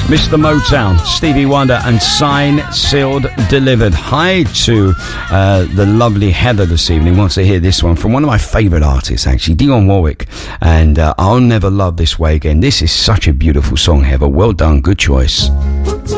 Mr. Motown, Stevie Wonder, and Signed, Sealed, Delivered. Hi to the lovely Heather this evening. Wants to hear this one from one of my favourite artists, actually, Dionne Warwick, and I'll Never Love This Way Again. This is such a beautiful song, Heather. Well done, good choice.